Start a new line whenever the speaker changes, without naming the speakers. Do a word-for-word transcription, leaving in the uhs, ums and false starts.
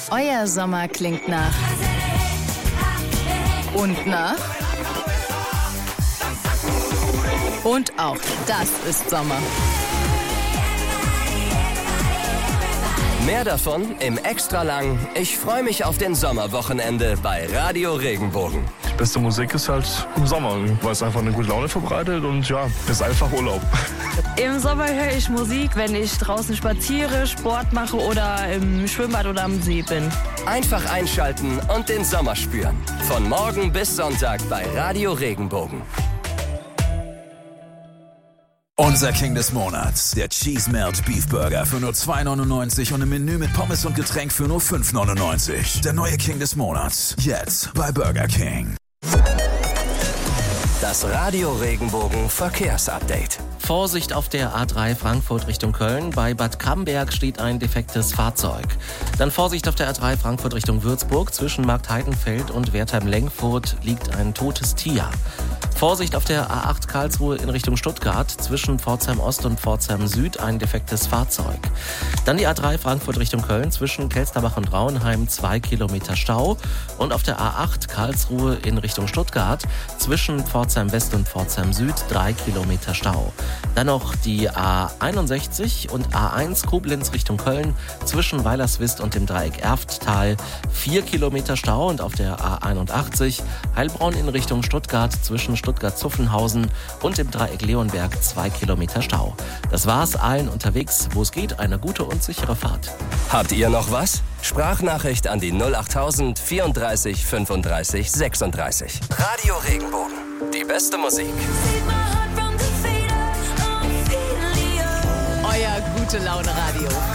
Euer Sommer klingt nach. Und nach. Und auch das ist Sommer.
Mehr davon im Extralang. Ich freue mich auf den Sommerwochenende bei Radio Regenbogen.
Die beste Musik ist halt im Sommer, weil es einfach eine gute Laune verbreitet und ja, ist einfach Urlaub.
Im Sommer höre ich Musik, wenn ich draußen spaziere, Sport mache oder im Schwimmbad oder am See bin.
Einfach einschalten und den Sommer spüren. Von morgen bis Sonntag bei Radio Regenbogen.
Unser King des Monats, der Cheese Melt Beef Burger für nur zwei neunundneunzig und im Menü mit Pommes und Getränk für nur fünf neunundneunzig. Der neue King des Monats, jetzt bei Burger King.
Das Radio Regenbogen Verkehrsupdate.
Vorsicht auf der A drei Frankfurt Richtung Köln. Bei Bad Camberg steht ein defektes Fahrzeug. Dann Vorsicht auf der A drei Frankfurt Richtung Würzburg. Zwischen Marktheidenfeld und Wertheim-Lengfurt liegt ein totes Tier. Vorsicht auf der A acht Karlsruhe in Richtung Stuttgart. Zwischen Pforzheim Ost und Pforzheim Süd ein defektes Fahrzeug. Dann die A drei Frankfurt Richtung Köln. Zwischen Kelsterbach und Rauenheim zwei Kilometer Stau. Und auf der A acht Karlsruhe in Richtung Stuttgart. Zwischen Pforzheim West und Pforzheim Süd drei Kilometer Stau. Dann noch die A einundsechzig und A eins Koblenz Richtung Köln. Zwischen Weilerswist und dem Dreieck Erfttal vier Kilometer Stau. Und auf der A einundachtzig Heilbronn in Richtung Stuttgart. Zwischen Stuttgart-Zuffenhausen und dem Dreieck Leonberg zwei Kilometer Stau. Das war's, allen unterwegs, wo es geht, eine gute und sichere Fahrt.
Habt ihr noch was? Sprachnachricht an die null achttausend vierunddreißig fünfunddreißig sechsunddreißig. Radio Regenbogen. Die beste Musik.
Euer Gute Laune Radio.